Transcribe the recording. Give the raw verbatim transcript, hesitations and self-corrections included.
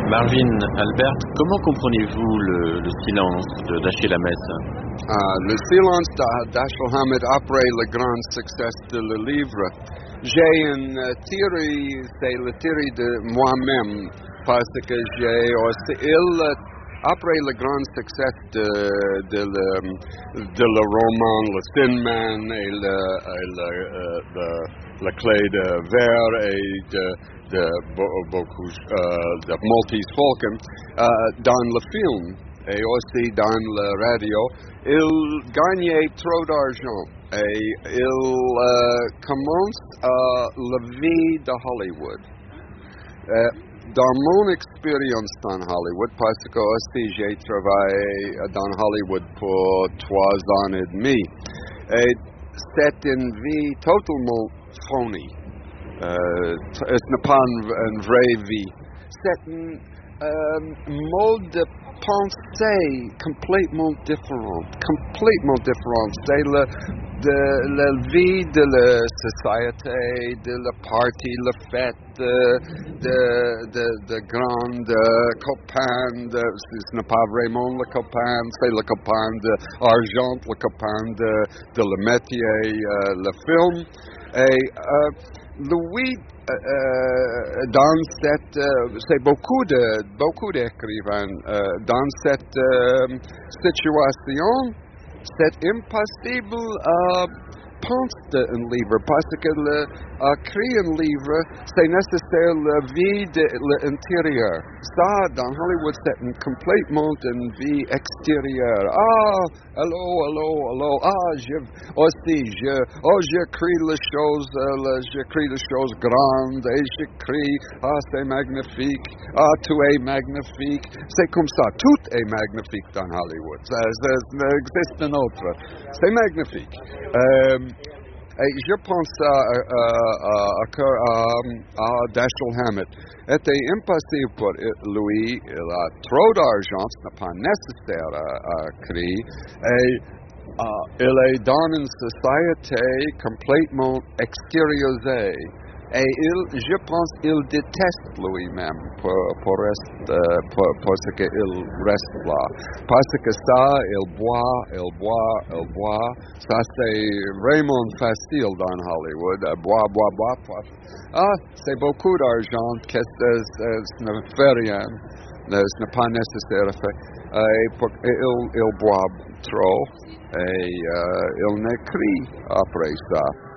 Marvin, Albert, comment comprenez-vous le, le silence de Dashiell Hamet? Ah, le silence de Dashiell Hamet après le grand succès de le livre. J'ai une uh, théorie, c'est la théorie de moi-même, parce que j'ai aussi, il, après le grand succès de, de, le, de le roman Le Thin Man et le, et le, uh, the, la clé de verre et de, de beaucoup uh, de Maltese Falcon, uh, dans le film et aussi dans la radio, il gagnait trop d'argent et il uh, commence uh, la vie de Hollywood. Uh, dans mon expérience dans Hollywood, parce que aussi j'ai travaillé dans Hollywood pour trois ans et demi, et c'est une vie totalement phony. Uh, ce n'est pas une, une vraie vie. C'est un um, mode de pensée complètement différent, complètement différent. C'est la, de, la vie de la société, de la party, la fête, de, de, de, de grands copains, de, ce n'est pas vraiment le copain, c'est le copain d'argent, le copain de, de le métier, uh, le film. Et uh, Louis, euh, dans cette, euh, c'est beaucoup de beaucoup d'écrivains euh, dans cette euh, situation, c'est impossible à penser un livre parce que le, à créer un livre, c'est nécessaire la vie de l'intérieur. Ça, dans Hollywood, c'est une, complètement une vie extérieure. Ah, allô, allô, allô. Ah, je, aussi, je, oh, j'écris les choses, euh, j'écris les choses grandes et j'écris, ah, c'est magnifique. Ah, tu es magnifique. C'est comme ça. Tout est magnifique dans Hollywood. Ça, ça, ça existe un autre. C'est magnifique. Euh, Et je pense à, à, à, à, à Dashiell Hamet. C'était impossible pour lui. Il a trop d'argent, ce n'est pas nécessaire à, à créer. Et uh, il est dans une société complètement extériorisée. Et il, je pense qu'il déteste lui-même pour, pour, reste, uh, pour, pour ce qu'il reste là. Parce que ça, il boit, il boit, il boit. Ça, c'est vraiment facile dans Hollywood. Uh, boire, boire, boire. Ah, c'est beaucoup d'argent. Qu'est-ce que ce ne fait rien. Ce n'est pas nécessaire. Et pour, il, il boit trop. Et uh, il n'écrit après ça.